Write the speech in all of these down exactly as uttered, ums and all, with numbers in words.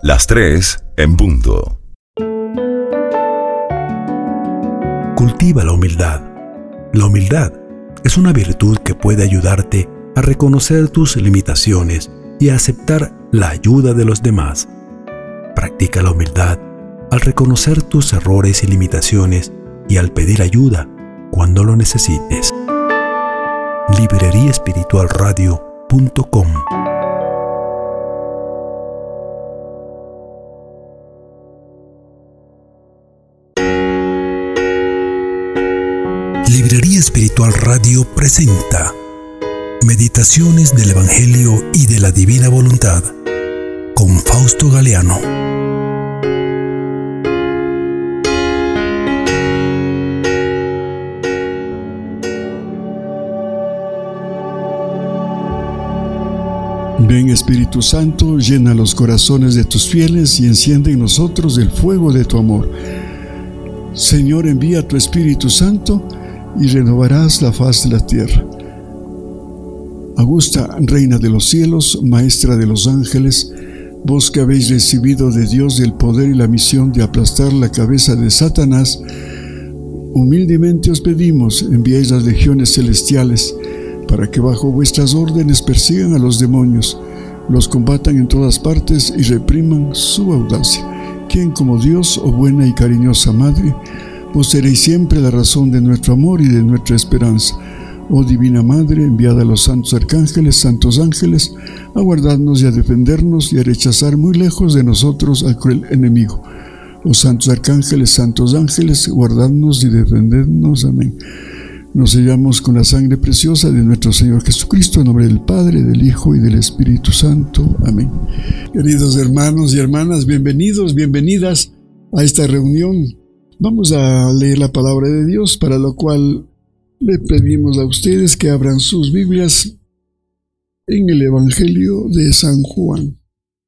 Las tres en punto. Cultiva la humildad. La humildad es una virtud que puede ayudarte a reconocer tus limitaciones y a aceptar la ayuda de los demás. Practica la humildad al reconocer tus errores y limitaciones y al pedir ayuda cuando lo necesites. librería espiritual radio punto com. Librería Espiritual Radio presenta Meditaciones del Evangelio y de la Divina Voluntad con Fausto Galeano. Ven Espíritu Santo, llena los corazones de tus fieles y enciende en nosotros el fuego de tu amor. Señor, envía tu Espíritu Santo y renovarás la faz de la tierra. Augusta, Reina de los cielos, Maestra de los ángeles, vos que habéis recibido de Dios el poder y la misión de aplastar la cabeza de Satanás, humildemente os pedimos, enviéis las legiones celestiales, para que bajo vuestras órdenes persigan a los demonios, los combatan en todas partes y repriman su audacia. Quien como Dios, oh buena y cariñosa Madre, vos seréis siempre la razón de nuestro amor y de nuestra esperanza. Oh Divina Madre, enviada a los santos arcángeles, santos ángeles, a guardarnos y a defendernos y a rechazar muy lejos de nosotros al cruel enemigo. Oh santos arcángeles, santos ángeles, guardadnos y defendernos. Amén. Nos sellamos con la sangre preciosa de nuestro Señor Jesucristo, en nombre del Padre, del Hijo y del Espíritu Santo. Amén. Queridos hermanos y hermanas, bienvenidos, bienvenidas a esta reunión. Vamos a leer la palabra de Dios, para lo cual le pedimos a ustedes que abran sus Biblias en el Evangelio de San Juan,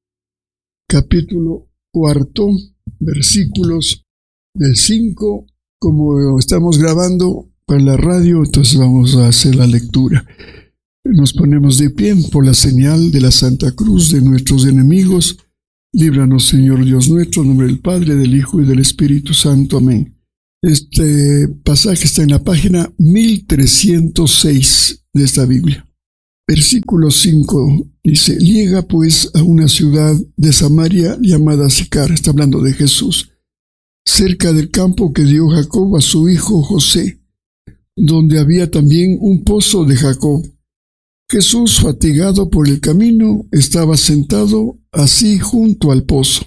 capítulo cuarto, versículos del cinco. Como estamos grabando para la radio, entonces vamos a hacer la lectura. Nos ponemos de pie por la señal de la Santa Cruz de nuestros enemigos. Líbranos, Señor Dios nuestro, en nombre del Padre, del Hijo y del Espíritu Santo. Amén. Este pasaje está en la página mil trescientos seis de esta Biblia. Versículo cinco dice: llega pues a una ciudad de Samaria llamada Sicar, está hablando de Jesús, cerca del campo que dio Jacob a su hijo José, donde había también un pozo de Jacob. Jesús, fatigado por el camino, estaba sentado así junto al pozo.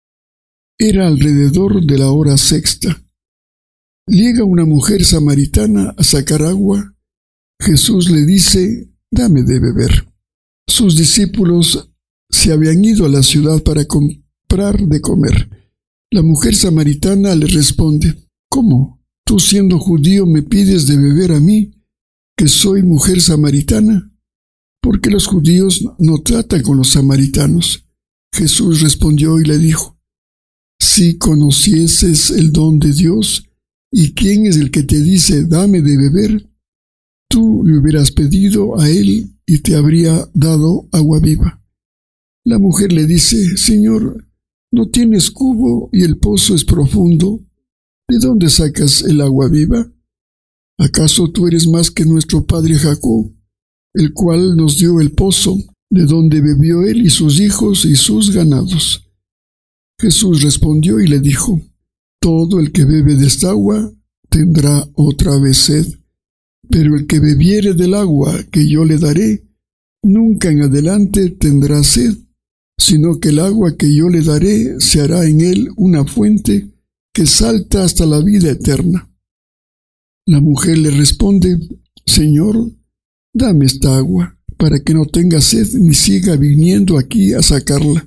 Era alrededor de la hora sexta. Llega una mujer samaritana a sacar agua. Jesús le dice: dame de beber. Sus discípulos se habían ido a la ciudad para comprar de comer. La mujer samaritana le responde: ¿cómo? Tú, siendo judío, me pides de beber a mí, que soy mujer samaritana. Porque los judíos no tratan con los samaritanos. Jesús respondió y le dijo: si conocieses el don de Dios, y quién es el que te dice dame de beber, tú le hubieras pedido a él y te habría dado agua viva. La mujer le dice: Señor, no tienes cubo y el pozo es profundo. ¿De dónde sacas el agua viva? ¿Acaso tú eres más que nuestro padre Jacob, el cual nos dio el pozo, de donde bebió él y sus hijos y sus ganados? Jesús respondió y le dijo: todo el que bebe de esta agua tendrá otra vez sed, pero el que bebiere del agua que yo le daré, nunca en adelante tendrá sed, sino que el agua que yo le daré se hará en él una fuente que salta hasta la vida eterna. La mujer le responde: Señor, dame esta agua, para que no tenga sed ni siga viniendo aquí a sacarla.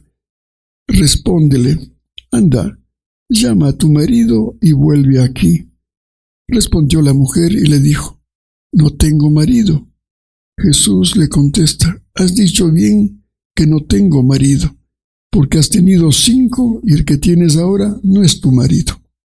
Respóndele: anda, llama a tu marido y vuelve aquí. Respondió la mujer y le dijo: no tengo marido. Jesús le contesta: has dicho bien que no tengo marido, porque has tenido cinco y el que tienes ahora no es tu marido.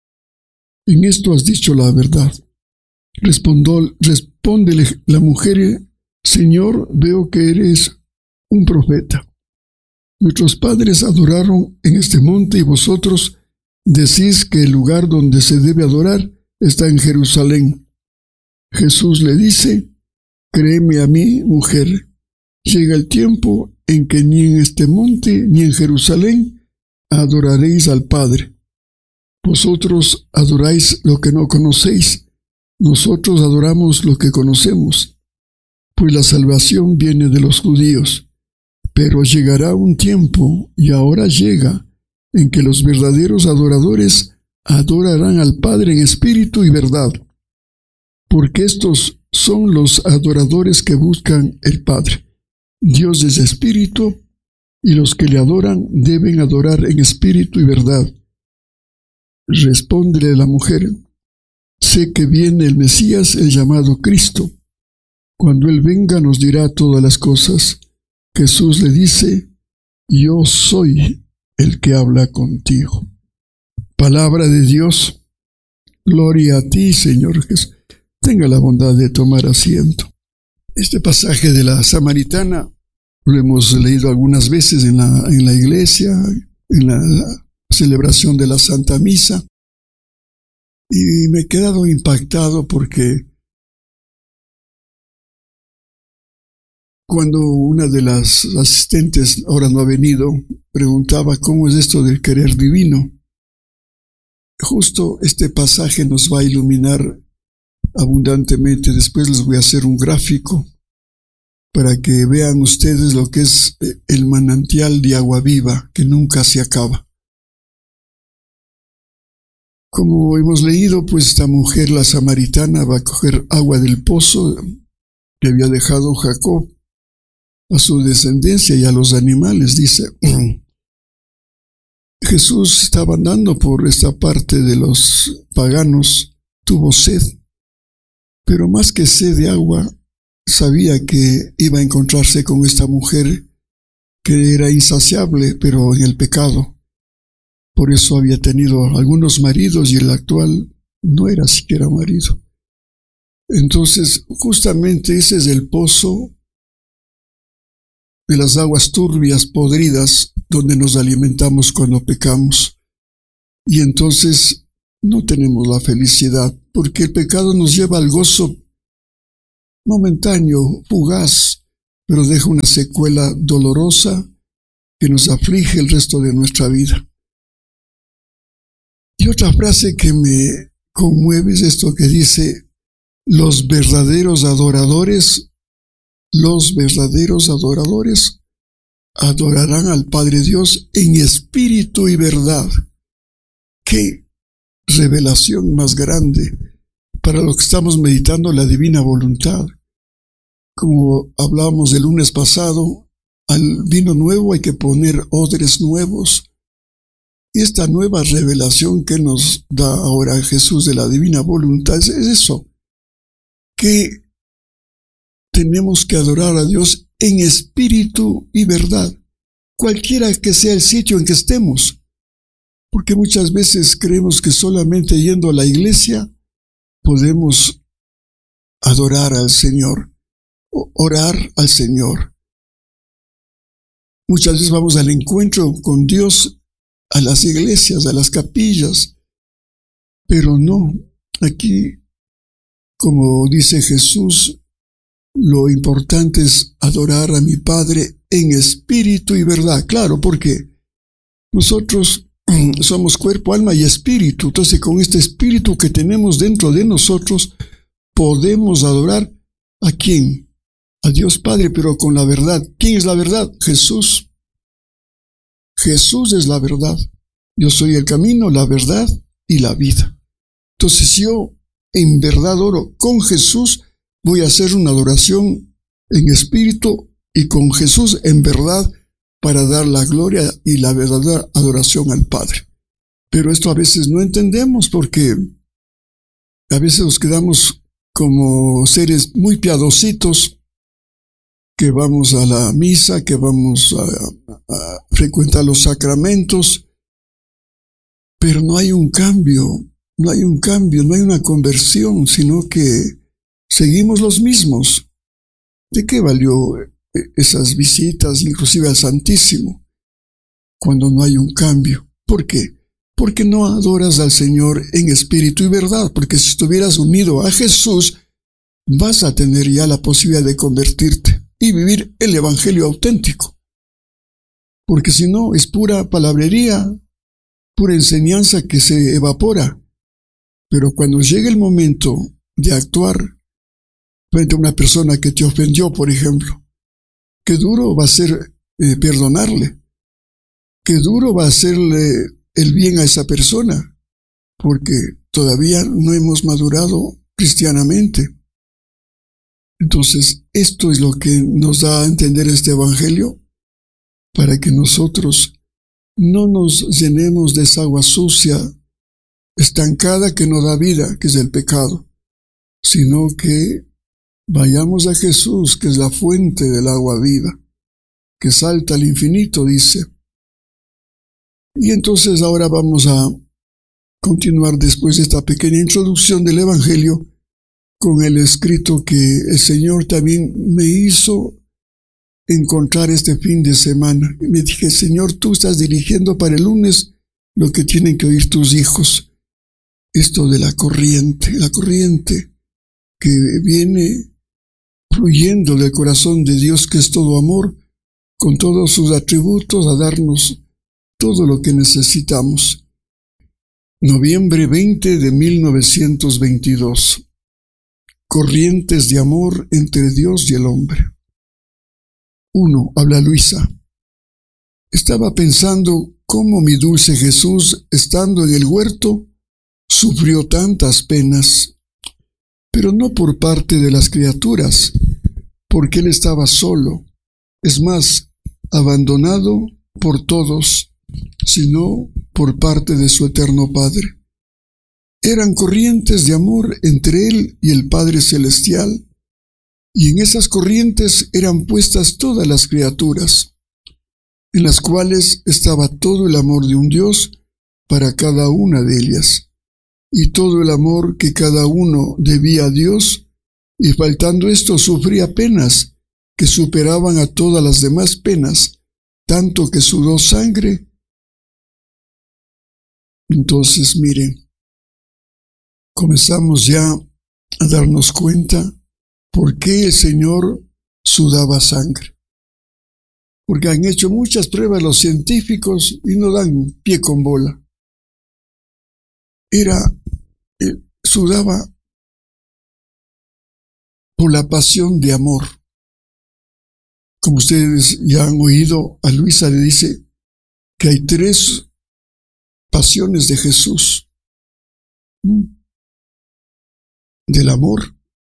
En esto has dicho la verdad. Respondió, respóndele la mujer: Señor, veo que eres un profeta. Nuestros padres adoraron en este monte y vosotros decís que el lugar donde se debe adorar está en Jerusalén. Jesús le dice, créeme a mí, mujer, llega el tiempo en que ni en este monte ni en Jerusalén adoraréis al Padre. Vosotros adoráis lo que no conocéis, nosotros adoramos lo que conocemos, pues la salvación viene de los judíos. Pero llegará un tiempo, y ahora llega, en que los verdaderos adoradores adorarán al Padre en espíritu y verdad, porque estos son los adoradores que buscan el Padre. Dios es espíritu, y los que le adoran deben adorar en espíritu y verdad. Respóndele la mujer, sé que viene el Mesías, el llamado Cristo. Cuando Él venga nos dirá todas las cosas. Jesús le dice, yo soy el que habla contigo. Palabra de Dios, gloria a ti, Señor Jesús. Tenga la bondad de tomar asiento. Este pasaje de la Samaritana lo hemos leído algunas veces en la, en la iglesia, en la, la celebración de la Santa Misa, y me he quedado impactado porque cuando una de las asistentes, ahora no ha venido, preguntaba cómo es esto del querer divino, justo este pasaje nos va a iluminar abundantemente. Después les voy a hacer un gráfico para que vean ustedes lo que es el manantial de agua viva que nunca se acaba. Como hemos leído, pues esta mujer, la samaritana, va a coger agua del pozo que había dejado Jacob a su descendencia y a los animales. Dice, Jesús estaba andando por esta parte de los paganos, tuvo sed, pero más que sed de agua, sabía que iba a encontrarse con esta mujer que era insaciable, pero en el pecado. Por eso había tenido algunos maridos y el actual no era siquiera marido. Entonces, justamente ese es el pozo de las aguas turbias, podridas, donde nos alimentamos cuando pecamos. Y entonces no tenemos la felicidad, porque el pecado nos lleva al gozo momentáneo, fugaz, pero deja una secuela dolorosa que nos aflige el resto de nuestra vida. Y otra frase que me conmueve es esto que dice, los verdaderos adoradores, los verdaderos adoradores adorarán al Padre Dios en espíritu y verdad. ¡Qué revelación más grande para los que estamos meditando la divina voluntad! Como hablábamos el lunes pasado, al vino nuevo hay que poner odres nuevos. Y esta nueva revelación que nos da ahora Jesús de la divina voluntad es eso, que tenemos que adorar a Dios en espíritu y verdad, cualquiera que sea el sitio en que estemos. Porque muchas veces creemos que solamente yendo a la iglesia podemos adorar al Señor, orar al Señor. Muchas veces vamos al encuentro con Dios, a las iglesias, a las capillas, pero no, aquí, como dice Jesús, lo importante es adorar a mi Padre en espíritu y verdad. Claro, porque nosotros somos cuerpo, alma y espíritu. Entonces, con este espíritu que tenemos dentro de nosotros, podemos adorar ¿a quién? A Dios Padre, pero con la verdad. ¿Quién es la verdad? Jesús. Jesús es la verdad. Yo soy el camino, la verdad y la vida. Entonces, yo en verdad oro con Jesús, voy a hacer una adoración en espíritu y con Jesús en verdad para dar la gloria y la verdadera adoración al Padre. Pero esto a veces no entendemos porque a veces nos quedamos como seres muy piadositos que vamos a la misa, que vamos a, a frecuentar los sacramentos, pero no hay un cambio, no hay un cambio, no hay una conversión, sino que seguimos los mismos. ¿De qué valió esas visitas, inclusive al Santísimo? cuando no hay un cambio. ¿Por qué? Porque no adoras al Señor en espíritu y verdad, porque si estuvieras unido a Jesús, vas a tener ya la posibilidad de convertirte y vivir el evangelio auténtico. Porque si no, es pura palabrería, pura enseñanza que se evapora. Pero cuando llegue el momento de actuar frente a una persona que te ofendió, por ejemplo, qué duro va a ser eh, perdonarle, qué duro va a hacerle el bien a esa persona, porque todavía no hemos madurado cristianamente. Entonces, esto es lo que nos da a entender este evangelio, para que nosotros no nos llenemos de esa agua sucia, estancada, que no da vida, que es el pecado, sino que vayamos a Jesús, que es la fuente del agua viva, que salta al infinito, dice. Y entonces ahora vamos a continuar después de esta pequeña introducción del evangelio con el escrito que el Señor también me hizo encontrar este fin de semana. Y me dije, Señor, tú estás dirigiendo para el lunes lo que tienen que oír tus hijos. Esto de la corriente, la corriente que viene fluyendo del corazón de Dios, que es todo amor, con todos sus atributos, a darnos todo lo que necesitamos. Noviembre veinte de mil novecientos veintidós. Corrientes de amor entre Dios y el hombre. uno. Habla Luisa. Estaba pensando cómo mi dulce Jesús, estando en el huerto, sufrió tantas penas, pero no por parte de las criaturas, porque él estaba solo, es más, abandonado por todos, sino por parte de su eterno Padre. Eran corrientes de amor entre él y el Padre Celestial, y en esas corrientes eran puestas todas las criaturas, en las cuales estaba todo el amor de un Dios para cada una de ellas, y todo el amor que cada uno debía a Dios, y faltando esto sufría penas que superaban a todas las demás penas, tanto que sudó sangre. Entonces, miren, comenzamos ya a darnos cuenta por qué el Señor sudaba sangre. Porque han hecho muchas pruebas los científicos y no dan pie con bola. Era, eh, sudaba por la pasión de amor. Como ustedes ya han oído, a Luisa le dice que hay tres pasiones de Jesús. Del amor,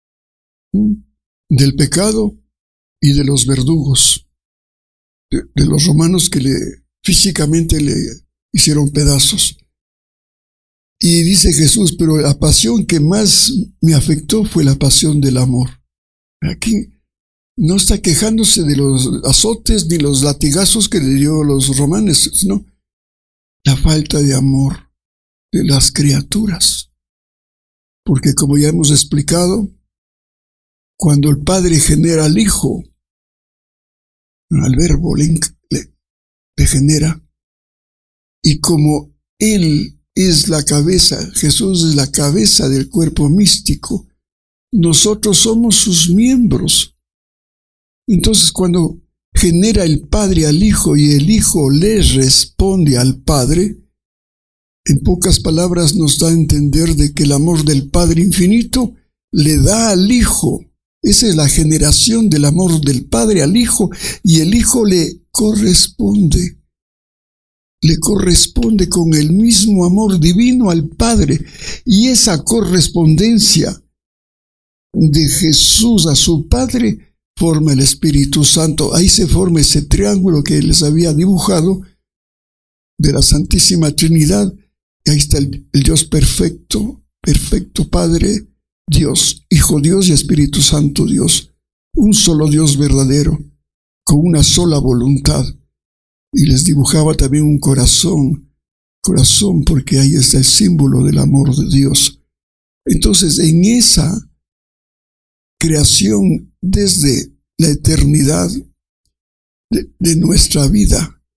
del pecado y de los verdugos, de, de los romanos que le físicamente le hicieron pedazos. Y dice Jesús, pero la pasión que más me afectó fue la pasión del amor. Aquí no está quejándose de los azotes ni los latigazos que le dio los romanos, sino la falta de amor de las criaturas. Porque como ya hemos explicado, cuando el Padre genera al Hijo, al Verbo le, le, le genera, y como Él es la cabeza, Jesús es la cabeza del cuerpo místico, nosotros somos sus miembros. Entonces, cuando genera el Padre al Hijo y el Hijo le responde al Padre, en pocas palabras nos da a entender de que el amor del Padre infinito le da al Hijo. Esa es la generación del amor del Padre al Hijo, y el Hijo le corresponde. Le corresponde con el mismo amor divino al Padre. Y esa correspondencia de Jesús a su Padre forma el Espíritu Santo. Ahí se forma ese triángulo que les había dibujado de la Santísima Trinidad. Y ahí está el, el Dios perfecto, perfecto Padre, Dios, Hijo Dios y Espíritu Santo Dios. Un solo Dios verdadero, con una sola voluntad. Y les dibujaba también un corazón, corazón porque ahí está el símbolo del amor de Dios. Entonces, en esa creación desde la eternidad de, de nuestra vida,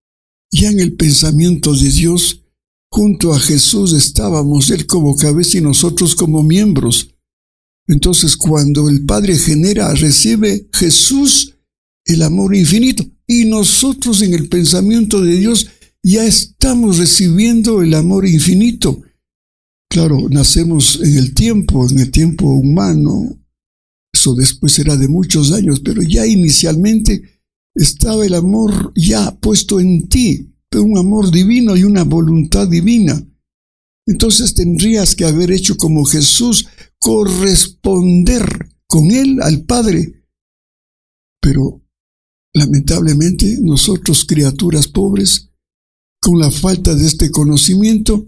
ya en el pensamiento de Dios, junto a Jesús estábamos, Él como cabeza y nosotros como miembros. Entonces, cuando el Padre genera, recibe Jesús el amor infinito, y nosotros en el pensamiento de Dios ya estamos recibiendo el amor infinito. Claro, nacemos en el tiempo, en el tiempo humano, eso después será de muchos años, pero ya inicialmente estaba el amor ya puesto en ti, un amor divino y una voluntad divina. Entonces tendrías que haber hecho como Jesús, corresponder con Él al Padre. Pero lamentablemente nosotros, criaturas pobres, con la falta de este conocimiento,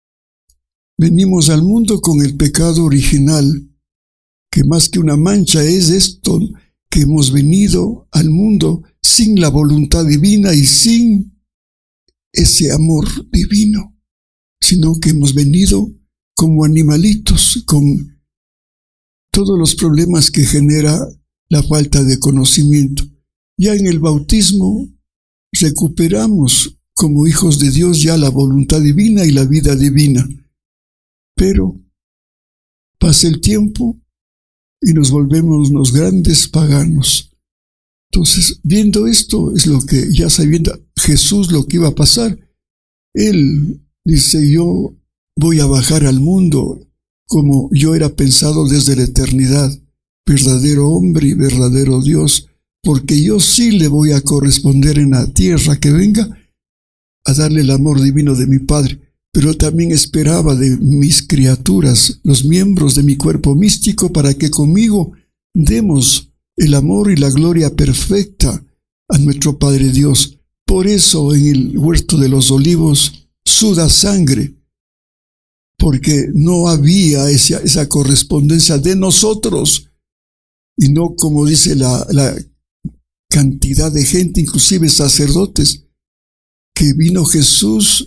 venimos al mundo con el pecado original, que más que una mancha es esto, que hemos venido al mundo sin la voluntad divina y sin ese amor divino, sino que hemos venido como animalitos, con todos los problemas que genera la falta de conocimiento. Ya en el bautismo recuperamos como hijos de Dios ya la voluntad divina y la vida divina. Pero pasa el tiempo y nos volvemos los grandes paganos. Entonces, viendo esto, es lo que ya sabiendo Jesús lo que iba a pasar, Él dice, yo voy a bajar al mundo como yo era pensado desde la eternidad, verdadero hombre y verdadero Dios, porque yo sí le voy a corresponder en la tierra que venga a darle el amor divino de mi Padre. Pero también esperaba de mis criaturas, los miembros de mi cuerpo místico, para que conmigo demos el amor y la gloria perfecta a nuestro Padre Dios. Por eso en el huerto de los olivos suda sangre, porque no había esa, esa correspondencia de nosotros, y no como dice la, la cantidad de gente, inclusive sacerdotes, que vino Jesús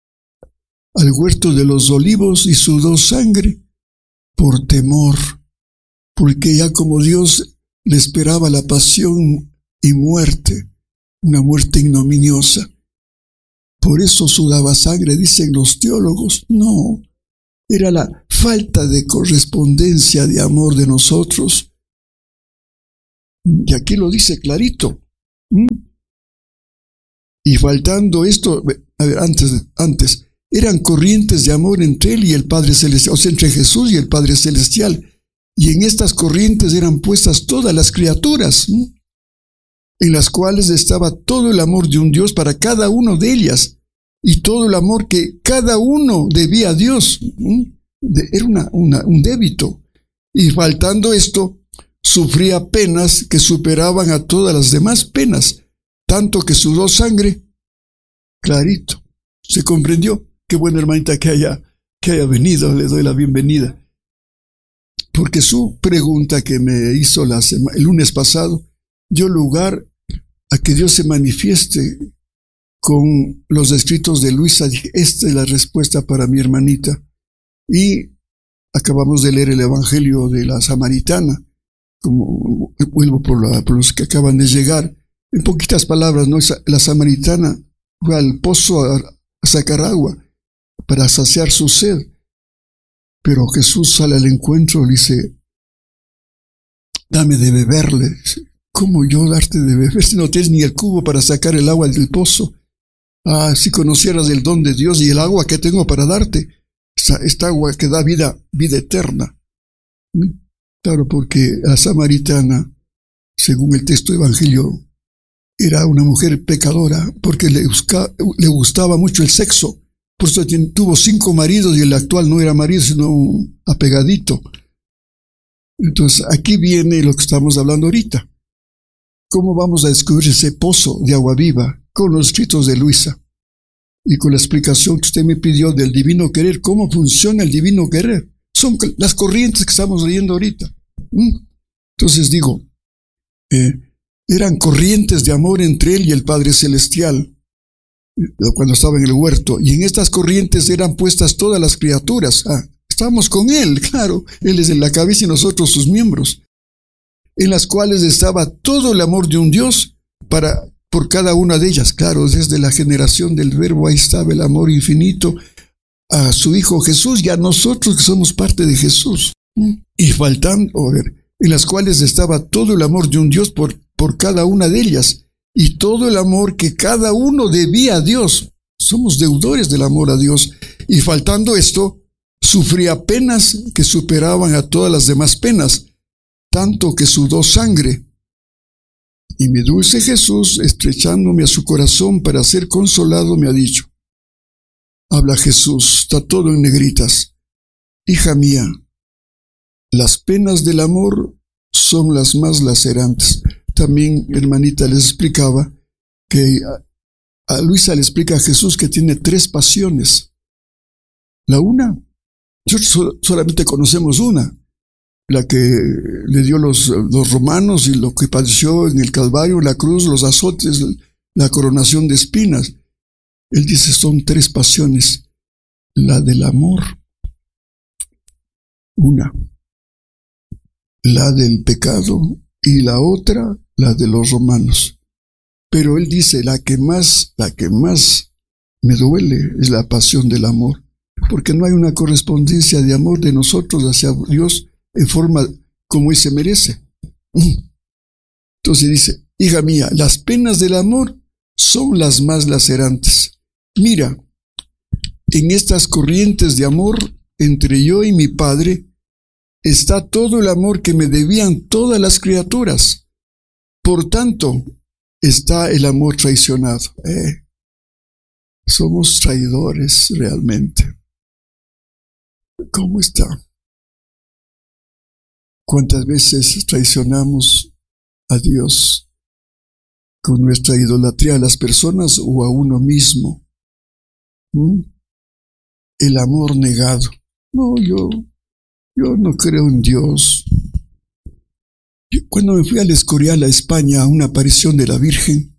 al huerto de los olivos y sudó sangre por temor, porque ya como Dios le esperaba la pasión y muerte, una muerte ignominiosa. Por eso sudaba sangre, dicen los teólogos. No, era la falta de correspondencia de amor de nosotros. Y aquí lo dice clarito. ¿Mm? Y faltando esto, a ver, antes, antes, eran corrientes de amor entre Él y el Padre Celestial, o sea, entre Jesús y el Padre Celestial. Y en estas corrientes eran puestas todas las criaturas, ¿no? En las cuales estaba todo el amor de un Dios para cada uno de ellas, y todo el amor que cada uno debía a Dios, ¿no? De, era una, una, un débito. Y faltando esto, sufría penas que superaban a todas las demás penas, tanto que sudó sangre. Clarito, ¿se comprendió? Qué buena hermanita que haya, que haya venido, le doy la bienvenida. Porque su pregunta que me hizo la sema, el lunes pasado dio lugar a que Dios se manifieste con los escritos de Luisa. Dije, esta es la respuesta para mi hermanita. Y acabamos de leer el Evangelio de la Samaritana, como vuelvo por, la, por los que acaban de llegar. En poquitas palabras, ¿no? La Samaritana fue al pozo a, a sacar agua para saciar su sed. Pero Jesús sale al encuentro y le dice, dame de beberle. ¿Cómo yo darte de beber si no tienes ni el cubo para sacar el agua del pozo? Ah, si conocieras el don de Dios y el agua que tengo para darte, esta, esta agua que da vida, vida eterna. ¿Mm? Claro, porque la samaritana, según el texto del Evangelio, era una mujer pecadora porque le, busca, le gustaba mucho el sexo. Por eso tuvo cinco maridos y el actual no era marido, sino un apegadito. Entonces, aquí viene lo que estamos hablando ahorita. ¿Cómo vamos a descubrir ese pozo de agua viva? Con los escritos de Luisa y con la explicación que usted me pidió del divino querer. ¿Cómo funciona el divino querer? Son las corrientes que estamos leyendo ahorita. ¿Mm? Entonces digo, eh, eran corrientes de amor entre Él y el Padre Celestial cuando estaba en el huerto, y en estas corrientes eran puestas todas las criaturas. Ah, estábamos con Él, claro, Él es en la cabeza y nosotros sus miembros, en las cuales estaba todo el amor de un Dios para por cada una de ellas. Claro, desde la generación del Verbo, ahí estaba el amor infinito a su Hijo Jesús y a nosotros que somos parte de Jesús. Y faltando, a ver, en las cuales estaba todo el amor de un Dios por, por cada una de ellas, y todo el amor que cada uno debía a Dios. Somos deudores del amor a Dios, y faltando esto, sufría penas que superaban a todas las demás penas, tanto que sudó sangre. Y mi dulce Jesús, estrechándome a su corazón para ser consolado, me ha dicho, habla Jesús, está todo en negritas, hija mía, las penas del amor son las más lacerantes. También, hermanita, les explicaba que a, a Luisa le explica a Jesús que tiene tres pasiones. La una, nosotros solamente conocemos una, la que le dio los, los romanos y lo que padeció en el Calvario, la cruz, los azotes, la coronación de espinas. Él dice, son tres pasiones. La del amor, una. La del pecado y la otra, la de los romanos. Pero él dice, la que más, la que más me duele es la pasión del amor, porque no hay una correspondencia de amor de nosotros hacia Dios en forma como Él se merece. Entonces dice, hija mía, las penas del amor son las más lacerantes. Mira, en estas corrientes de amor entre yo y mi Padre está todo el amor que me debían todas las criaturas. Por tanto, está el amor traicionado. Eh, somos traidores realmente. ¿Cómo está? ¿Cuántas veces traicionamos a Dios con nuestra idolatría a las personas o a uno mismo? ¿Mm? El amor negado. No, yo, yo no creo en Dios. Yo, cuando me fui al Escorial, a España, a una aparición de la Virgen,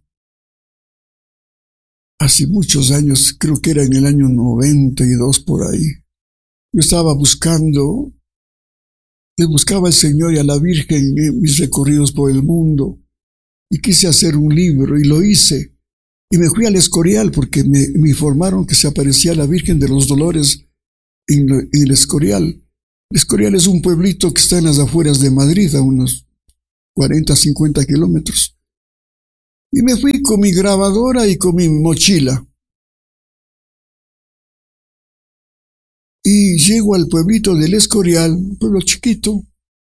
hace muchos años, creo que era en el año noventa y dos por ahí, yo estaba buscando, le buscaba al Señor y a la Virgen en mis recorridos por el mundo, y quise hacer un libro, y lo hice. Y me fui al Escorial porque me, me informaron que se aparecía la Virgen de los Dolores en, en el Escorial. El Escorial es un pueblito que está en las afueras de Madrid, a unos cuarenta, cincuenta kilómetros. Y me fui con mi grabadora y con mi mochila. Y llego al pueblito del Escorial, un pueblo chiquito,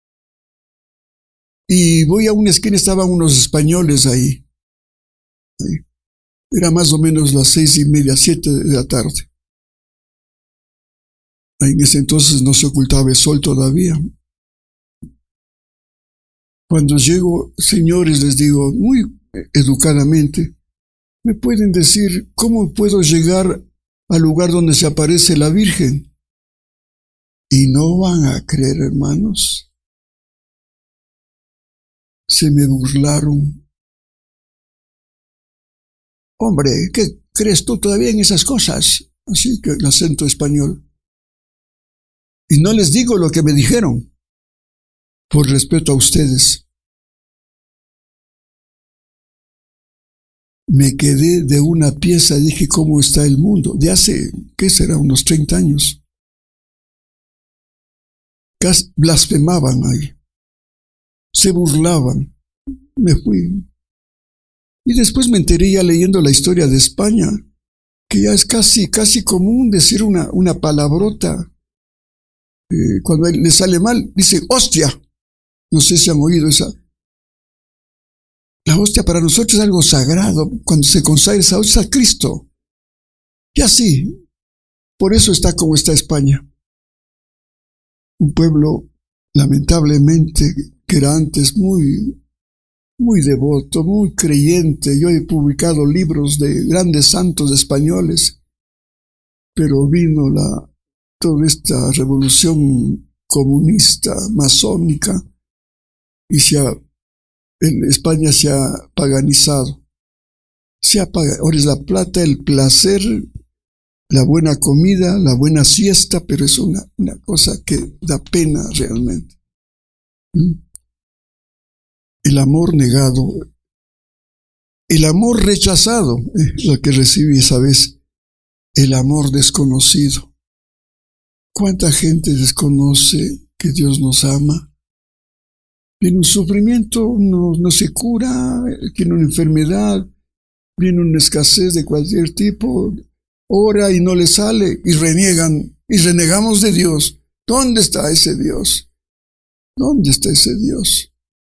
y voy a una esquina, estaban unos españoles ahí. ahí. Era más o menos las seis y media, siete de la tarde. En ese entonces no se ocultaba el sol todavía. Cuando llego, señores, les digo muy educadamente, ¿me pueden decir cómo puedo llegar al lugar donde se aparece la Virgen? Y no van a creer, hermanos. Se me burlaron. Hombre, ¿qué crees tú todavía en esas cosas? Así que el acento español. Y no les digo lo que me dijeron, por respeto a ustedes. Me quedé de una pieza, dije, ¿cómo está el mundo? De hace, ¿qué será? Unos treinta años. Casi blasfemaban ahí. Se burlaban. Me fui. Y después me enteré ya leyendo la historia de España, que ya es casi, casi común decir una, una palabrota. Eh, cuando le sale mal, dice, hostia. No sé si han oído esa. La hostia para nosotros es algo sagrado. Cuando se consagra esa hostia a Cristo. Y así. Por eso está como está España. Un pueblo, lamentablemente, que era antes muy, muy devoto, muy creyente. Yo he publicado libros de grandes santos españoles, pero vino la, toda esta revolución comunista, masónica, y se ha, en España se ha paganizado. Se ha pag- Ahora es la plata, el placer, la buena comida, la buena siesta, pero es una, una cosa que da pena realmente. ¿Mm? El amor negado. El amor rechazado, eh, lo que recibí esa vez, el amor desconocido. ¿Cuánta gente desconoce que Dios nos ama? Viene un sufrimiento, no, no se cura, tiene una enfermedad, viene una escasez de cualquier tipo, ora y no le sale, y reniegan, y renegamos de Dios. ¿Dónde está ese Dios? ¿Dónde está ese Dios?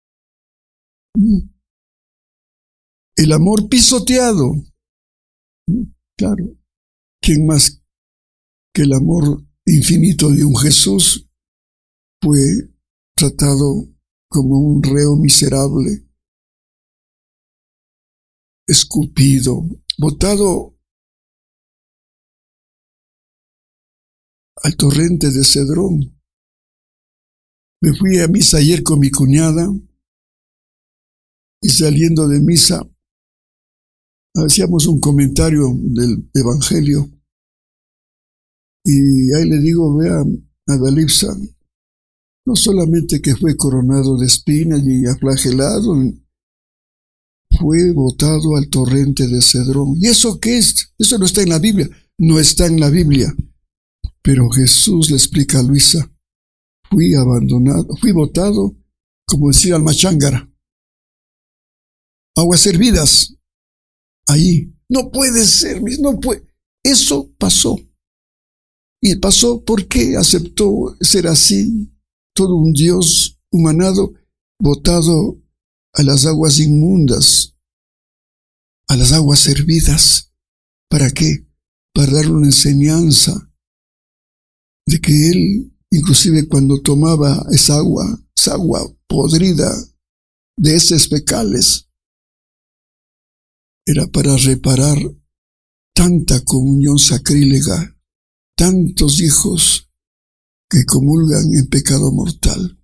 El amor pisoteado. Claro, ¿quién más que el amor infinito de un Jesús fue tratado como un reo miserable, escupido, botado al torrente de Cedrón? Me fui a misa ayer con mi cuñada y saliendo de misa hacíamos un comentario del Evangelio y ahí le digo, vea, a Dalipsa, no solamente que fue coronado de espinas y aflagelado, fue botado al torrente de Cedrón. ¿Y eso qué es? Eso no está en la Biblia. No está en la Biblia. Pero Jesús le explica a Luisa, fui abandonado, fui botado, como decía al Machángara, aguas hervidas. Ahí, no puede ser, no puede. Eso pasó. Y pasó porque aceptó ser así, todo un Dios humanado, botado a las aguas inmundas, a las aguas hervidas. ¿Para qué? Para darle una enseñanza de que él, inclusive cuando tomaba esa agua, esa agua podrida de heces fecales, era para reparar tanta comunión sacrílega, tantos hijos que comulgan en pecado mortal.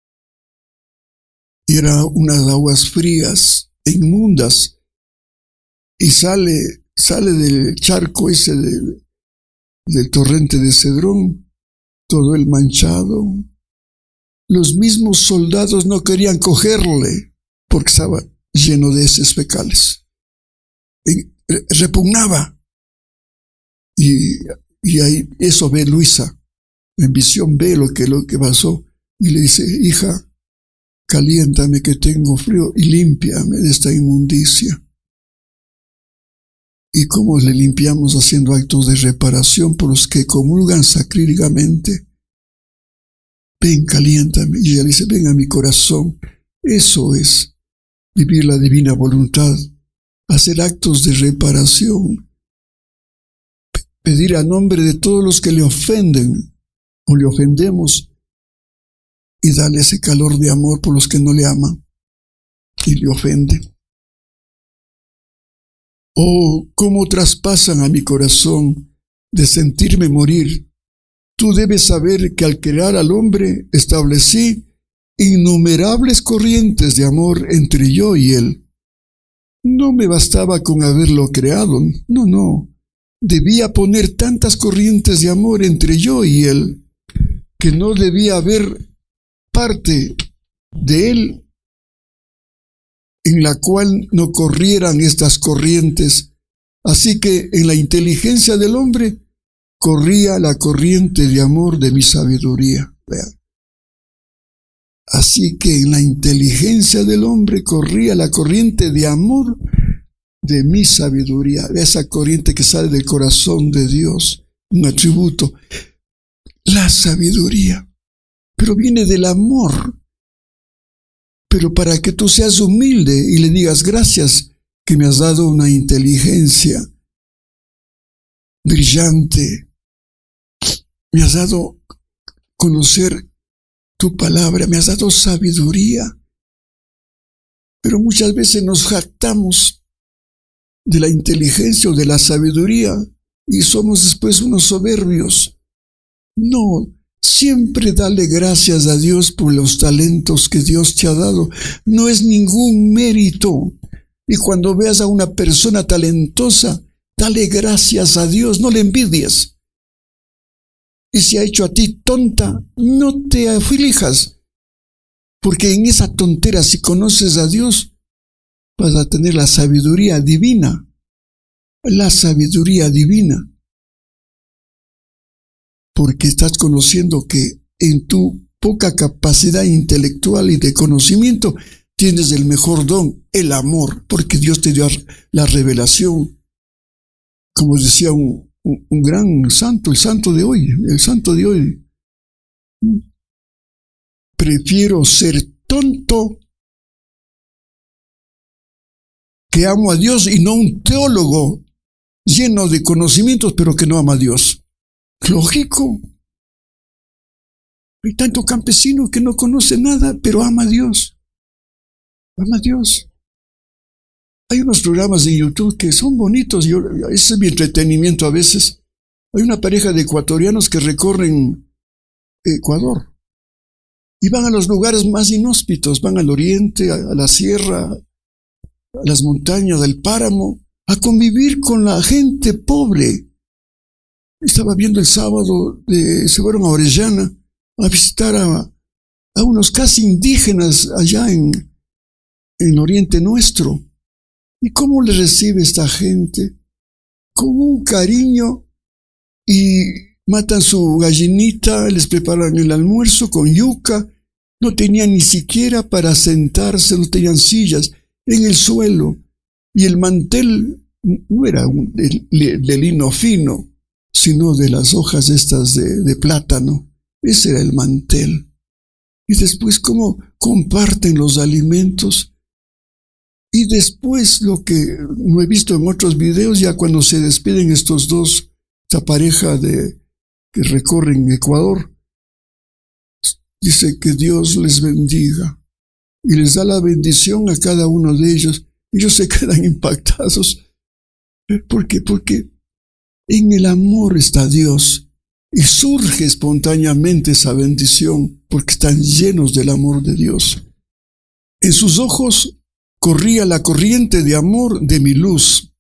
Y eran unas aguas frías e inmundas, y sale, sale del charco ese del, del torrente de Cedrón, todo el manchado. Los mismos soldados no querían cogerle porque estaba lleno de heces fecales. Y repugnaba. Y, y ahí eso ve Luisa. En visión ve lo que, lo que pasó. Y le dice, hija, caliéntame que tengo frío y límpiame de esta inmundicia. ¿Y cómo le limpiamos? Haciendo actos de reparación por los que comulgan sacrílegamente. Ven, caliéntame. Y ella dice, ven a mi corazón. Eso es vivir la divina voluntad. Hacer actos de reparación, pedir a nombre de todos los que le ofenden o le ofendemos y darle ese calor de amor por los que no le aman y le ofenden. Oh, cómo traspasan a mi corazón de sentirme morir. Tú debes saber que al crear al hombre establecí innumerables corrientes de amor entre yo y él. No me bastaba con haberlo creado, no, no. Debía poner tantas corrientes de amor entre yo y él, que no debía haber parte de él en la cual no corrieran estas corrientes. Así que en la inteligencia del hombre corría la corriente de amor de mi sabiduría. Vean. Así que en la inteligencia del hombre corría la corriente de amor de mi sabiduría, esa corriente que sale del corazón de Dios, un atributo, la sabiduría, pero viene del amor. Pero para que tú seas humilde y le digas gracias que me has dado una inteligencia brillante, me has dado conocer tu palabra, me has dado sabiduría. Pero muchas veces nos jactamos de la inteligencia o de la sabiduría y somos después unos soberbios. No, siempre dale gracias a Dios por los talentos que Dios te ha dado. No es ningún mérito. Y cuando veas a una persona talentosa, dale gracias a Dios, no le envidies. Y si ha hecho a ti tonta, no te aflijas, porque en esa tontera, si conoces a Dios, vas a tener la sabiduría divina. La sabiduría divina. Porque estás conociendo que en tu poca capacidad intelectual y de conocimiento tienes el mejor don, el amor, porque Dios te dio la revelación. Como decía un, un, un gran santo, el santo de hoy, el santo de hoy. Prefiero ser tonto que amo a Dios y no un teólogo lleno de conocimientos pero que no ama a Dios. Lógico. Hay tanto campesino que no conoce nada pero ama a Dios. Ama a Dios. Hay unos programas de YouTube que son bonitos. Yo, ese es mi entretenimiento a veces. Hay una pareja de ecuatorianos que recorren Ecuador. Y van a los lugares más inhóspitos, van al oriente, a la sierra, a las montañas, al páramo, a convivir con la gente pobre. Estaba viendo el sábado, de, se fueron a Orellana a visitar a, a unos casi indígenas allá en, en Oriente Nuestro. ¿Y cómo le recibe esta gente? Con un cariño, y matan su gallinita, les preparan el almuerzo con yuca. No tenían ni siquiera para sentarse, no tenían sillas, en el suelo. Y el mantel no era un, de, de lino fino, sino de las hojas estas de, de plátano. Ese era el mantel. Y después cómo comparten los alimentos. Y después lo que no he visto en otros videos, ya cuando se despiden estos dos, esta pareja de, que recorren Ecuador, dice que Dios les bendiga y les da la bendición a cada uno de ellos. Ellos se quedan impactados. ¿Por qué? Porque en el amor está Dios y surge espontáneamente esa bendición porque están llenos del amor de Dios. En sus ojos corría la corriente de amor de mi luz.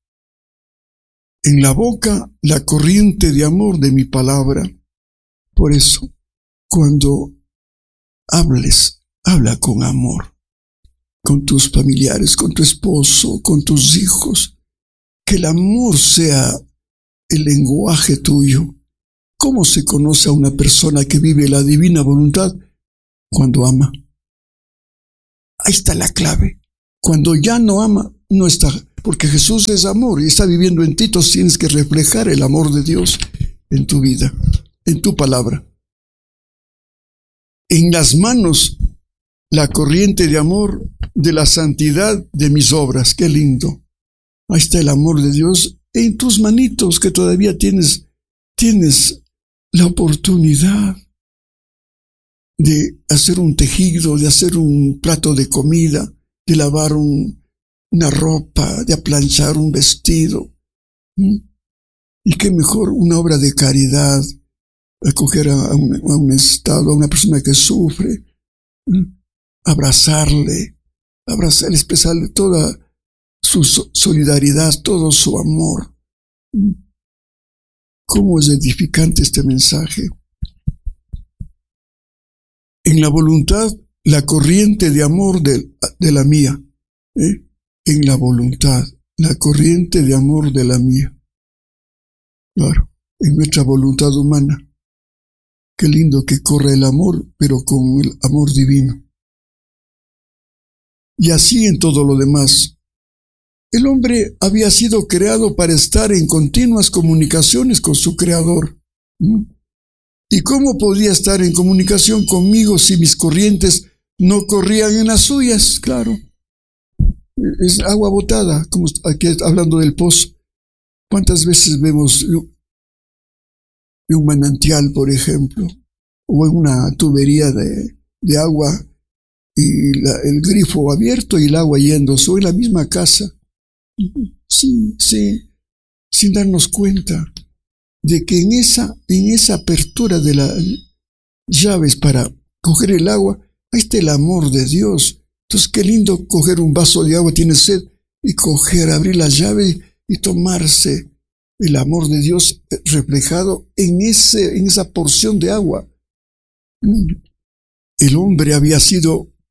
En la boca la corriente de amor de mi palabra. Por eso, cuando hables, habla con amor, con tus familiares, con tu esposo, con tus hijos. Que el amor sea el lenguaje tuyo. ¿Cómo se conoce a una persona que vive la divina voluntad? Cuando ama. Ahí está la clave. Cuando ya no ama, no está. Porque Jesús es amor y está viviendo en ti. Entonces tienes que reflejar el amor de Dios en tu vida, en tu palabra. En las manos, la corriente de amor de la santidad de mis obras. Qué lindo. Ahí está el amor de Dios en tus manitos, que todavía tienes, tienes la oportunidad de hacer un tejido, de hacer un plato de comida, de lavar un, una ropa, de aplanchar un vestido. ¿Mm? Y qué mejor una obra de caridad, acoger a un, a un estado, a una persona que sufre, ¿Mm? abrazarle, abrazarle, expresarle toda su solidaridad, todo su amor. ¿Mm? ¿Cómo es edificante este mensaje? En la voluntad, la corriente de amor de, de la mía. ¿eh? En la voluntad, la corriente de amor de la mía. Claro, en nuestra voluntad humana. Qué lindo que corra el amor, pero con el amor divino. Y así en todo lo demás. El hombre había sido creado para estar en continuas comunicaciones con su Creador. ¿Mm? ¿Y cómo podía estar en comunicación conmigo si mis corrientes no corrían en las suyas? Claro. Es agua botada, como aquí hablando del pozo. ¿Cuántas veces vemos en un manantial, por ejemplo, o en una tubería de, de agua y la, el grifo abierto y el agua yendo? ¿O en la misma casa? Sí, sí, sin darnos cuenta de que en esa, en esa apertura de las llaves para coger el agua, ahí está el amor de Dios. Entonces, qué lindo coger un vaso de agua, tiene sed, y coger, abrir la llave y tomarse el amor de Dios reflejado en, ese, en esa porción de agua. El hombre había sido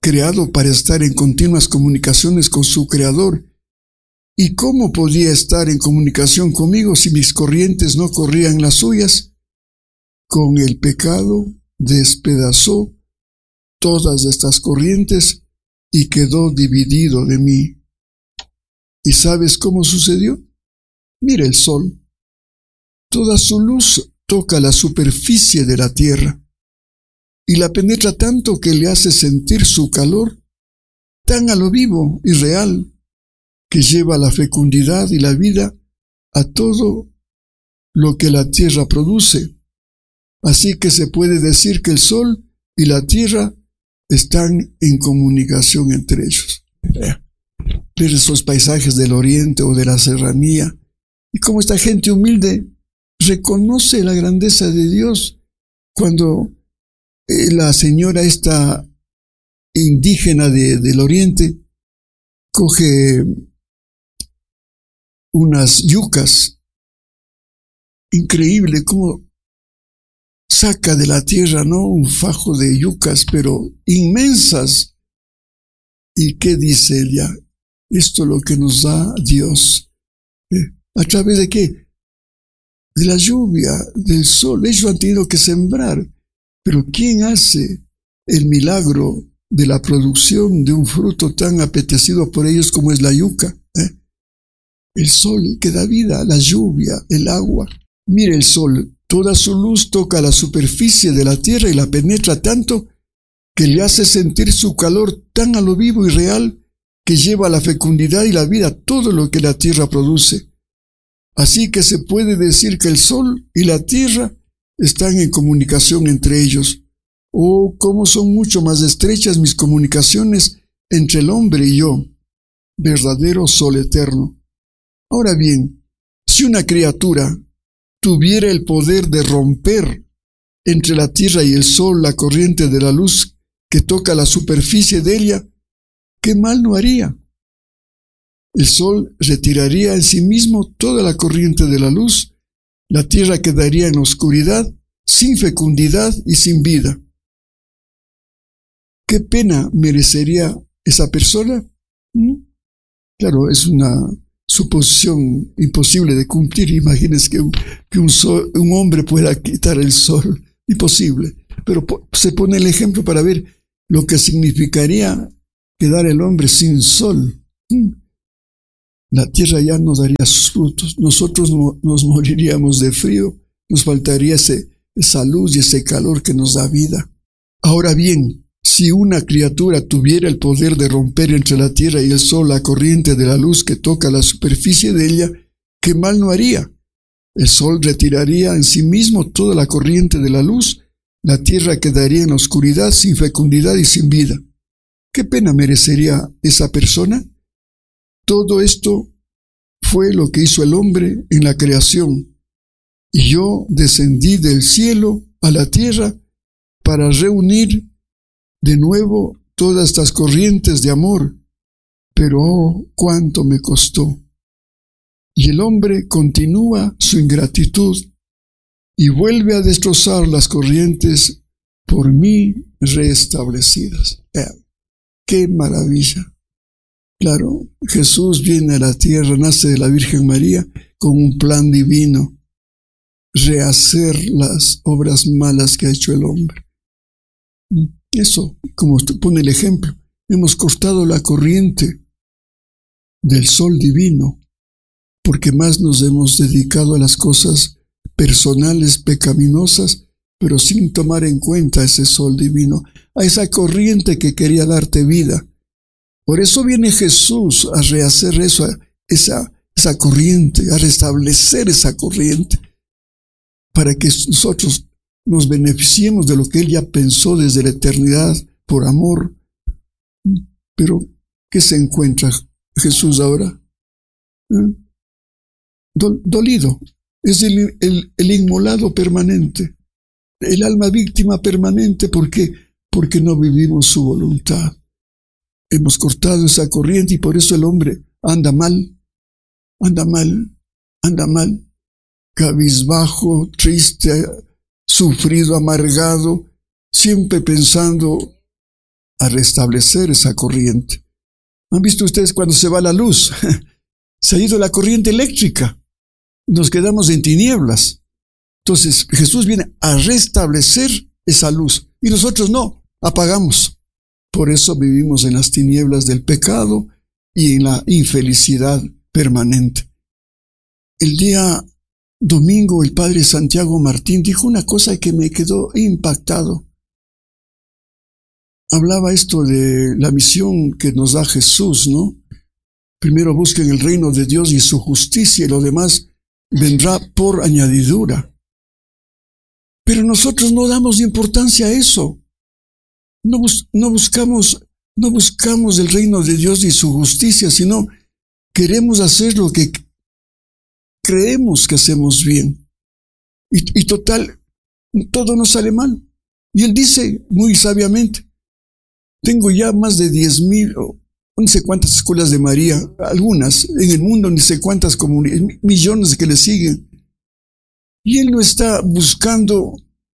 creado para estar en continuas comunicaciones con su Creador. ¿Y cómo podía estar en comunicación conmigo si mis corrientes no corrían las suyas? Con el pecado despedazó todas estas corrientes y quedó dividido de mí. ¿Y sabes cómo sucedió? Mira el sol. Toda su luz toca la superficie de la tierra y la penetra tanto que le hace sentir su calor tan a lo vivo y real que lleva la fecundidad y la vida a todo lo que la tierra produce. Así que se puede decir que el sol y la tierra están en comunicación entre ellos. Ver esos paisajes del oriente o de la serranía y cómo esta gente humilde reconoce la grandeza de Dios cuando eh, la señora esta indígena de, del oriente coge unas yucas. Increíble cómo saca de la tierra, ¿no?, un fajo de yucas, pero inmensas. ¿Y qué dice ella? Esto es lo que nos da Dios. ¿Eh? ¿A través de qué? De la lluvia, del sol. Ellos han tenido que sembrar. Pero ¿quién hace el milagro de la producción de un fruto tan apetecido por ellos como es la yuca? ¿Eh? El sol que da vida, la lluvia, el agua. Mire el sol, toda su luz toca la superficie de la tierra y la penetra tanto que le hace sentir su calor tan a lo vivo y real que lleva la fecundidad y la vida a todo lo que la tierra produce. Así que se puede decir que el sol y la tierra están en comunicación entre ellos. Oh, cómo son mucho más estrechas mis comunicaciones entre el hombre y yo, verdadero sol eterno. Ahora bien, si una criatura tuviera el poder de romper entre la tierra y el sol la corriente de la luz que toca la superficie de ella, ¿qué mal no haría? El sol retiraría en sí mismo toda la corriente de la luz, la tierra quedaría en oscuridad, sin fecundidad y sin vida. ¿Qué pena merecería esa persona? ¿Mm? Claro, es una suposición imposible de cumplir. Imagínense que, un, que un, sol, un hombre pueda quitar el sol. Imposible. Pero po- se pone el ejemplo para ver lo que significaría quedar el hombre sin sol. ¿Mm? La tierra ya no daría sus frutos. Nosotros no, nos moriríamos de frío. Nos faltaría ese, esa luz y ese calor que nos da vida. Ahora bien, si una criatura tuviera el poder de romper entre la tierra y el sol la corriente de la luz que toca la superficie de ella, ¿qué mal no haría? El sol retiraría en sí mismo toda la corriente de la luz, la tierra quedaría en la oscuridad, sin fecundidad y sin vida. ¿Qué pena merecería esa persona? Todo esto fue lo que hizo el hombre en la creación. Y yo descendí del cielo a la tierra para reunir de nuevo todas estas corrientes de amor. Pero oh, cuánto me costó. Y el hombre continúa su ingratitud y vuelve a destrozar las corrientes por mí restablecidas. Eh, ¡Qué maravilla! Claro, Jesús viene a la tierra, nace de la Virgen María con un plan divino, rehacer las obras malas que ha hecho el hombre. Eso, como usted pone el ejemplo, hemos cortado la corriente del sol divino, porque más nos hemos dedicado a las cosas personales pecaminosas, pero sin tomar en cuenta ese sol divino, a esa corriente que quería darte vida. Por eso viene Jesús a rehacer eso, esa, esa corriente, a restablecer esa corriente, para que nosotros nos beneficiemos de lo que Él ya pensó desde la eternidad por amor. Pero, ¿qué se encuentra Jesús ahora? ¿Eh? Dolido. Es el, el, el inmolado permanente, el alma víctima permanente. ¿Por qué? Porque no vivimos su voluntad. Hemos cortado esa corriente y por eso el hombre anda mal, anda mal, anda mal, cabizbajo, triste, sufrido, amargado, siempre pensando a restablecer esa corriente. ¿Han visto ustedes cuando se va la luz? Se ha ido la corriente eléctrica. Nos quedamos en tinieblas. Entonces Jesús viene a restablecer esa luz. Y nosotros no, apagamos. Por eso vivimos en las tinieblas del pecado y en la infelicidad permanente. El día domingo el padre Santiago Martín dijo una cosa que me quedó impactado. Hablaba esto de la misión que nos da Jesús, ¿no? Primero busquen el reino de Dios y su justicia, y lo demás vendrá por añadidura. Pero nosotros no damos importancia a eso. No, bus- no buscamos, no buscamos el reino de Dios y su justicia, sino queremos hacer lo que creemos que hacemos bien. Y, y total, todo nos sale mal. Y él dice muy sabiamente, tengo ya más de diez mil, no sé cuántas escuelas de María, algunas en el mundo, ni sé cuántas comunidades, millones que le siguen. Y él no está buscando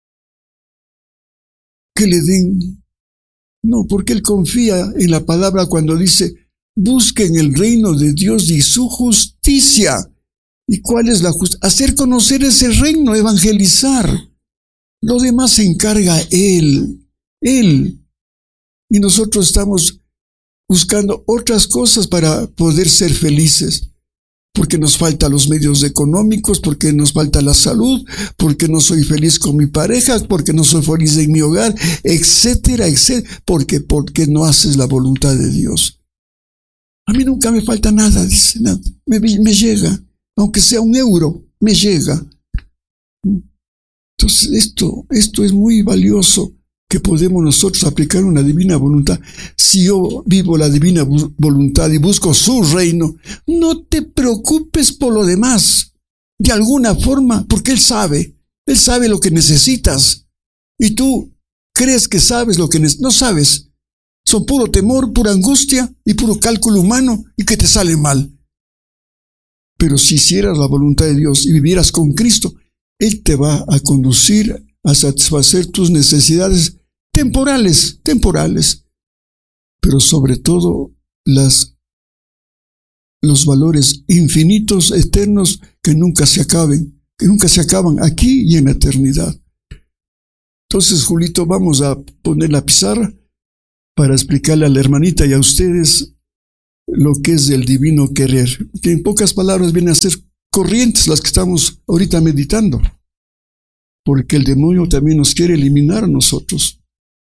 que le den. No, porque él confía en la palabra cuando dice, busquen el reino de Dios y su justicia. ¿Y cuál es la justicia? Hacer conocer ese reino, evangelizar. Lo demás se encarga él, él. Y nosotros estamos buscando otras cosas para poder ser felices. Porque nos faltan los medios económicos, porque nos falta la salud, porque no soy feliz con mi pareja, porque no soy feliz en mi hogar, etcétera, etcétera. Porque, porque no haces la voluntad de Dios. A mí nunca me falta nada, dice nada. Me, me llega, aunque sea un euro, me llega. Entonces esto, esto es muy valioso, que podemos nosotros aplicar una divina voluntad. Si yo vivo la divina voluntad y busco su reino, no te preocupes por lo demás, de alguna forma, porque Él sabe, Él sabe lo que necesitas, y tú crees que sabes lo que necesitas. No sabes, son puro temor, pura angustia y puro cálculo humano, y que te sale mal. Pero si hicieras la voluntad de Dios y vivieras con Cristo, Él te va a conducir a satisfacer tus necesidades temporales, temporales, pero sobre todo las, los valores infinitos, eternos, que nunca se acaben, que nunca se acaban aquí y en la eternidad. Entonces, Julito, vamos a poner la pizarra para explicarle a la hermanita y a ustedes lo que es el divino querer, que en pocas palabras vienen a ser corrientes las que estamos ahorita meditando. Porque el demonio también nos quiere eliminar a nosotros.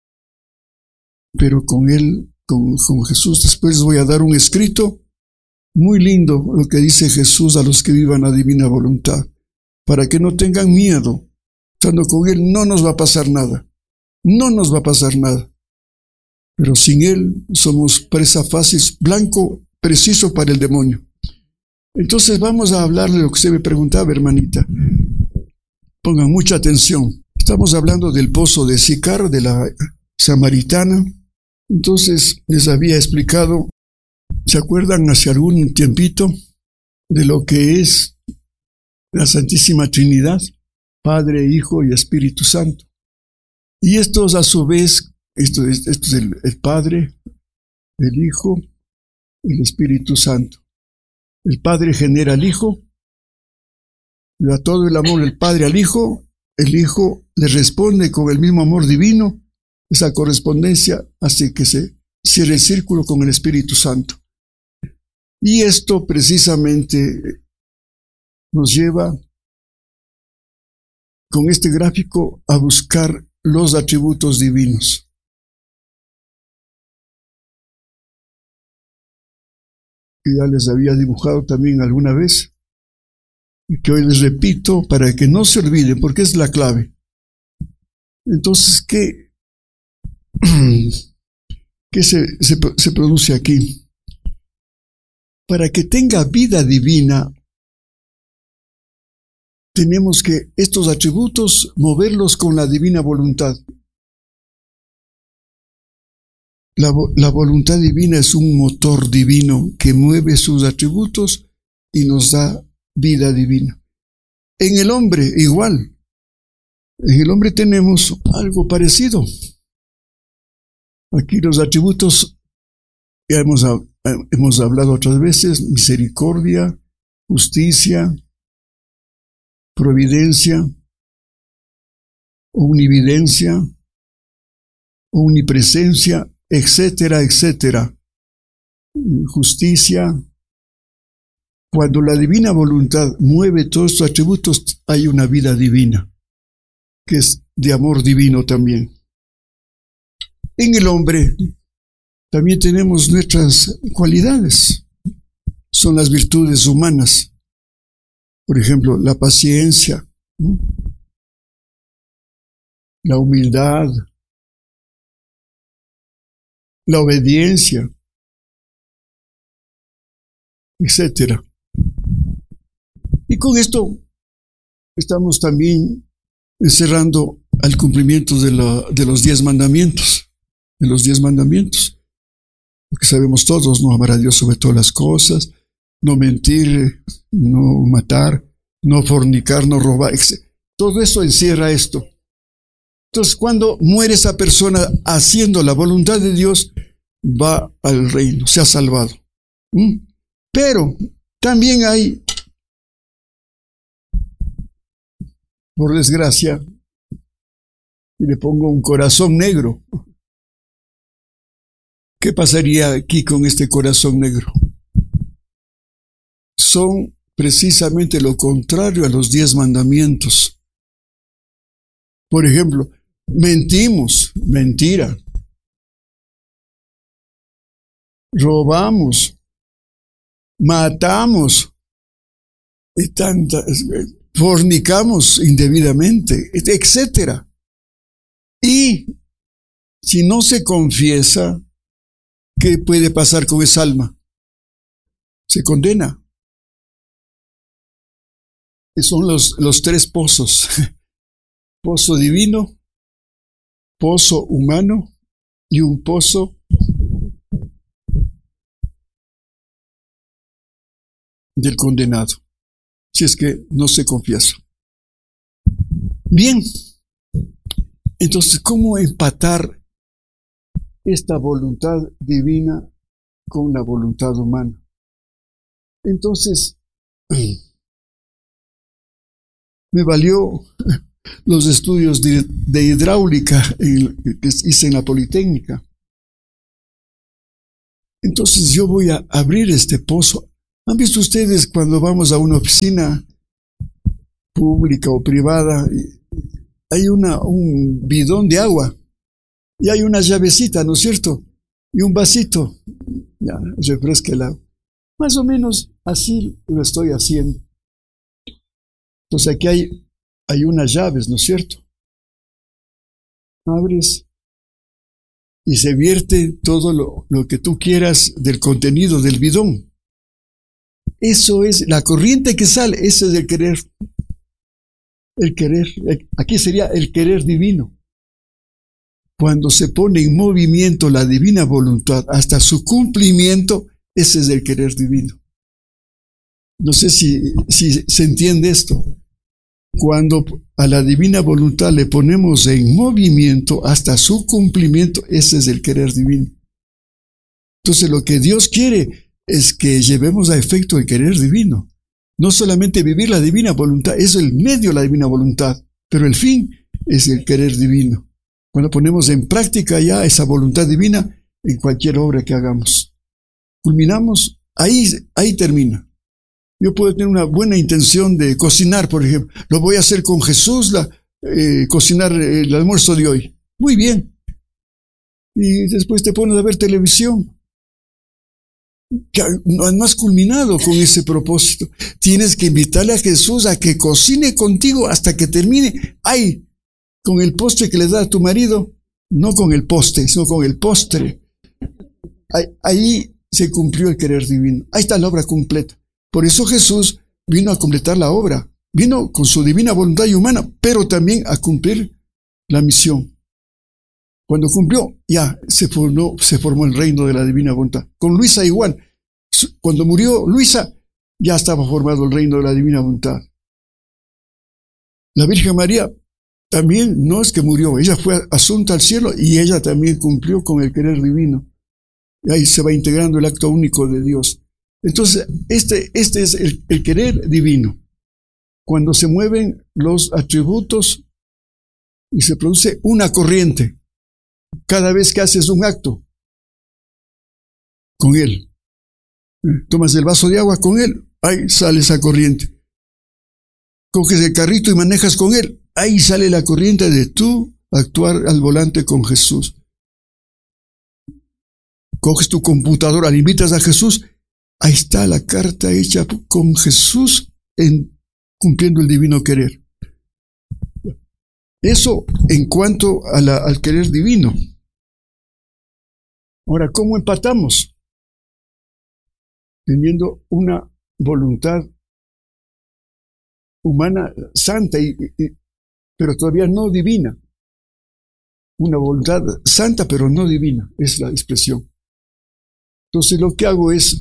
Pero con él, con, con Jesús, después voy a dar un escrito muy lindo, lo que dice Jesús a los que vivan la divina voluntad, para que no tengan miedo. Estando con él no nos va a pasar nada, no nos va a pasar nada. Pero sin él somos presa fácil, blanco preciso para el demonio. Entonces vamos a hablar de lo que usted me preguntaba, hermanita. Pongan mucha atención. Estamos hablando del pozo de Sicar, de la samaritana. Entonces les había explicado, ¿se acuerdan hace algún tiempito de lo que es la Santísima Trinidad? Padre, Hijo y Espíritu Santo. Y estos a su vez, esto es, esto es el, el Padre, el Hijo y el Espíritu Santo. El Padre genera al Hijo, le da todo el amor del Padre al Hijo, el Hijo le responde con el mismo amor divino. Esa correspondencia hace que se cierre el círculo con el Espíritu Santo. Y esto precisamente nos lleva, con este gráfico, a buscar los atributos divinos. Que ya les había dibujado también alguna vez, y que hoy les repito para que no se olviden, porque es la clave. Entonces, ¿qué, qué se, se, se produce aquí? Para que tenga vida divina, tenemos que estos atributos moverlos con la divina voluntad. La, la voluntad divina es un motor divino que mueve sus atributos y nos da vida divina. En el hombre igual. En el hombre tenemos algo parecido. Aquí los atributos, ya hemos, hemos hablado otras veces: misericordia, justicia, providencia, omnividencia, omnipresencia, etcétera, etcétera. Justicia. Cuando la divina voluntad mueve todos estos atributos, hay una vida divina, que es de amor divino también. En el hombre también tenemos nuestras cualidades, son las virtudes humanas. Por ejemplo, la paciencia, ¿no? La humildad, la obediencia, etcétera. Y con esto estamos también encerrando al cumplimiento de, la, de los diez mandamientos, de los diez mandamientos. Porque sabemos todos: no amar a Dios sobre todas las cosas, no mentir, no matar, no fornicar, no robar, etcétera. Todo eso encierra esto. Entonces, cuando muere esa persona haciendo la voluntad de Dios, va al reino, se ha salvado. ¿Mm? Pero también hay, por desgracia, y le pongo un corazón negro. ¿Qué pasaría aquí con este corazón negro? Son precisamente lo contrario a los diez mandamientos. Por ejemplo, mentimos, mentira. Robamos, matamos, y tantas, fornicamos indebidamente, etcétera. Y si no se confiesa, ¿qué puede pasar con esa alma? Se condena. Y son los, los tres pozos: pozo divino, pozo humano y un pozo del condenado, si es que no se confiesa. Bien, entonces, ¿cómo empatar esta voluntad divina con la voluntad humana? Entonces, me valió los estudios de, de hidráulica que hice en la Politécnica. Entonces yo voy a abrir este pozo. ¿Han visto ustedes cuando vamos a una oficina pública o privada? Hay una, un bidón de agua y hay una llavecita, ¿no es cierto? Y un vasito. Ya, refresca el agua. Más o menos así lo estoy haciendo. Entonces aquí hay, hay unas llaves, ¿no es cierto? Abres y se vierte todo lo, lo que tú quieras del contenido del bidón. Eso es la corriente que sale, eso es el querer. El querer, aquí sería el querer divino. Cuando se pone en movimiento la divina voluntad hasta su cumplimiento, ese es el querer divino. No sé si, si se entiende esto. Cuando a la divina voluntad le ponemos en movimiento hasta su cumplimiento, ese es el querer divino. Entonces lo que Dios quiere es que llevemos a efecto el querer divino. No solamente vivir la divina voluntad, es el medio de la divina voluntad, pero el fin es el querer divino. Cuando ponemos en práctica ya esa voluntad divina en cualquier obra que hagamos. Culminamos, ahí, ahí termina. Yo puedo tener una buena intención de cocinar, por ejemplo. Lo voy a hacer con Jesús, la, eh, cocinar el almuerzo de hoy. Muy bien. Y después te pones a ver televisión. No has culminado con ese propósito. Tienes que invitarle a Jesús a que cocine contigo hasta que termine. Ay, con el postre que le da a tu marido, no con el postre, sino con el postre. Ahí, ahí se cumplió el querer divino. Ahí está la obra completa. Por eso Jesús vino a completar la obra. Vino con su divina voluntad y humana, pero también a cumplir la misión. Cuando cumplió, ya se formó, se formó el reino de la divina voluntad. Con Luisa igual. Cuando murió Luisa, ya estaba formado el reino de la divina voluntad. La Virgen María también no es que murió, ella fue asunta al cielo y ella también cumplió con el querer divino. Y ahí se va integrando el acto único de Dios. Entonces, este, este es el, el querer divino. Cuando se mueven los atributos y se produce una corriente, cada vez que haces un acto con él, tomas el vaso de agua con él, ahí sale esa corriente. Coges el carrito y manejas con él, ahí sale la corriente de tú actuar al volante con Jesús. Coges tu computadora, le invitas a Jesús, ahí está la carta hecha con Jesús en, cumpliendo el divino querer. Eso en cuanto a la, al querer divino. Ahora, ¿cómo empatamos? Teniendo una voluntad humana santa, y, y, pero todavía no divina. Una voluntad santa, pero no divina, es la expresión. Entonces lo que hago es,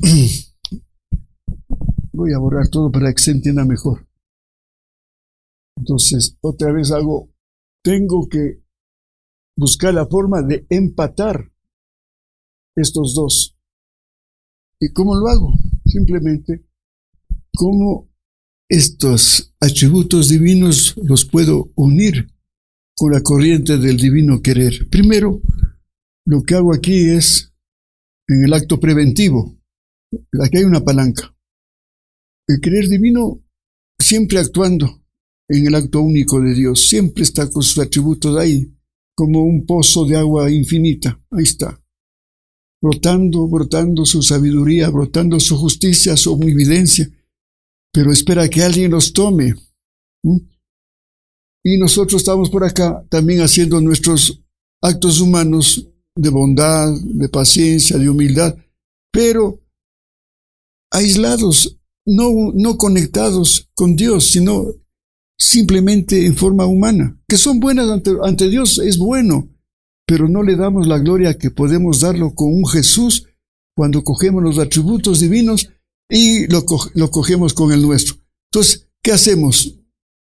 voy a borrar todo para que se entienda mejor. Entonces, otra vez hago, tengo que buscar la forma de empatar estos dos. ¿Y cómo lo hago? Simplemente, ¿cómo estos atributos divinos los puedo unir con la corriente del divino querer? Primero, lo que hago aquí es, en el acto preventivo, aquí hay una palanca. El querer divino siempre actuando en el acto único de Dios, siempre está con sus atributos ahí, como un pozo de agua infinita, ahí está, brotando, brotando su sabiduría, brotando su justicia, su omnividencia, pero espera que alguien los tome. ¿Mm? Y nosotros estamos por acá también haciendo nuestros actos humanos de bondad, de paciencia, de humildad, pero aislados, no, no conectados con Dios, sino simplemente en forma humana, que son buenas ante, ante Dios, es bueno, pero no le damos la gloria que podemos darlo con un Jesús cuando cogemos los atributos divinos y lo, co lo cogemos con el nuestro. Entonces, ¿qué hacemos?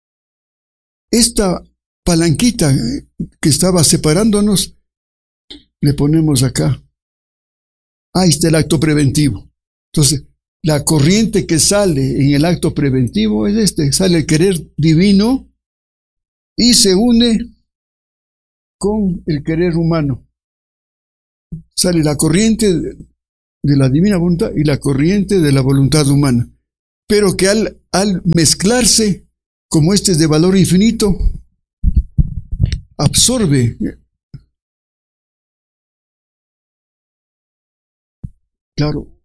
Esta palanquita que estaba separándonos, le ponemos acá. Ahí está el acto preventivo. Entonces, la corriente que sale en el acto preventivo es este, sale el querer divino y se une con el querer humano. Sale la corriente de la divina voluntad y la corriente de la voluntad humana. Pero que al, al mezclarse, como este es de valor infinito, absorbe. Claro,